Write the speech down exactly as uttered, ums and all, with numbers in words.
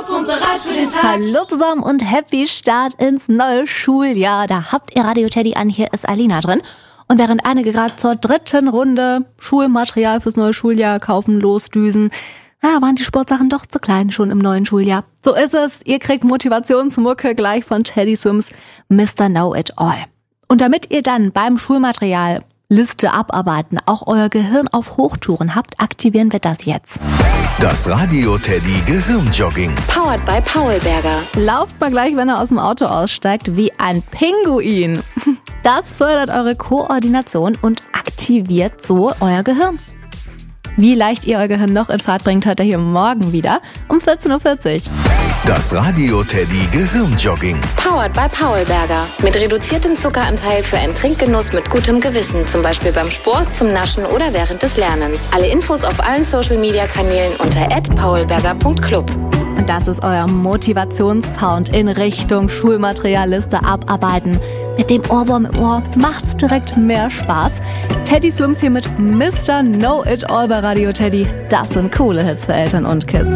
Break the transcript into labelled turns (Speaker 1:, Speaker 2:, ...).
Speaker 1: Top und bereit für den Tag.
Speaker 2: Hallo zusammen und happy Start ins neue Schuljahr. Da habt ihr Radio Teddy an, hier ist Alina drin. Und während einige gerade zur dritten Runde Schulmaterial fürs neue Schuljahr kaufen, losdüsen, na, waren die Sportsachen doch zu klein schon im neuen Schuljahr. So ist es, ihr kriegt Motivationsmucke gleich von Teddy Swims Mister Know-It-All. Und damit ihr dann beim Schulmaterial Liste abarbeiten auch euer Gehirn auf Hochtouren habt, aktivieren wir das jetzt.
Speaker 3: Das Radio Teddy Gehirnjogging.
Speaker 4: Powered by Paulberger.
Speaker 2: Lauft mal gleich, wenn ihr aus dem Auto aussteigt, wie ein Pinguin. Das fördert eure Koordination und aktiviert so euer Gehirn. Wie leicht ihr euer Gehirn noch in Fahrt bringt, hört ihr hier morgen wieder um vierzehn Uhr vierzig.
Speaker 3: Das Radio Teddy Gehirnjogging.
Speaker 4: Powered by Paulberger. Mit reduziertem Zuckeranteil für einen Trinkgenuss mit gutem Gewissen. Zum Beispiel beim Sport, zum Naschen oder während des Lernens. Alle Infos auf allen Social-Media-Kanälen unter at paulberger punkt club.
Speaker 2: Und das ist euer Motivationssound in Richtung Schulmaterialliste abarbeiten. Mit dem Ohrwurm im Ohr macht's direkt mehr Spaß. Teddy Swims hier mit Mister Know-It-All bei Radio Teddy. Das sind coole Hits für Eltern und Kids.